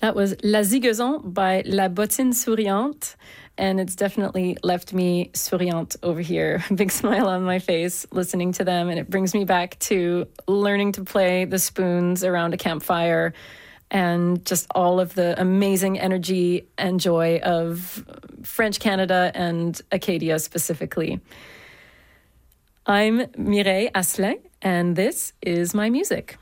That was La Zigeuson by La Bottine Souriante, and it's definitely left me souriante over here. Big smile on my face listening to them, and it brings me back to learning to play the spoons around a campfire and just all of the amazing energy and joy of French Canada and Acadia specifically. I'm Mireille Asselin, and this is my music.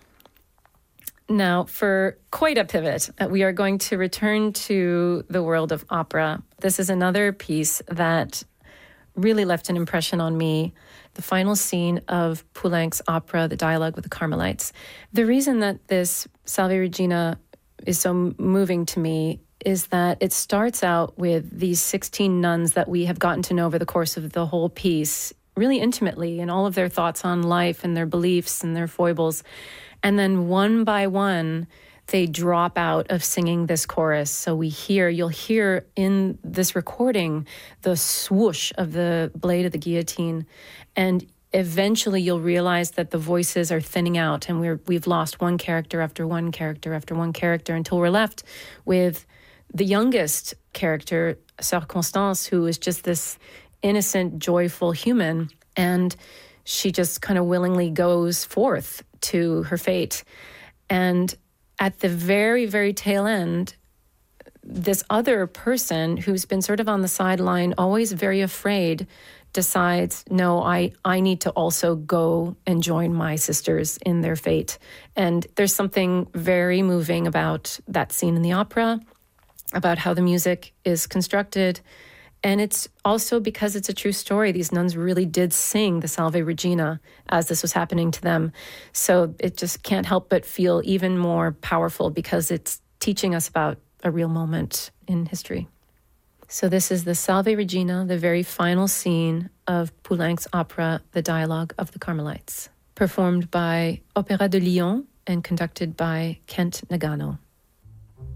Now, for quite a pivot, we are going to return to the world of opera. This is another piece that really left an impression on me. The final scene of Poulenc's opera, The Dialogue with the Carmelites. The reason that this Salve Regina is so moving to me is that it starts out with these 16 nuns that we have gotten to know over the course of the whole piece really intimately, and all of their thoughts on life and their beliefs and their foibles. And then one by one, they drop out of singing this chorus. So you'll hear in this recording the swoosh of the blade of the guillotine. And eventually you'll realize that the voices are thinning out, and we've lost one character after one character after one character until we're left with the youngest character, Sœur Constance, who is just this innocent, joyful human. And she just kind of willingly goes forth to her fate. And at the very, very tail end, this other person who's been sort of on the sideline, always very afraid, decides, no, I need to also go and join my sisters in their fate. And there's something very moving about that scene in the opera, about how the music is constructed. And it's also because it's a true story. These nuns really did sing the Salve Regina as this was happening to them. So it just can't help but feel even more powerful because it's teaching us about a real moment in history. So this is the Salve Regina, the very final scene of Poulenc's opera, The Dialogue of the Carmelites, performed by Opéra de Lyon and conducted by Kent Nagano.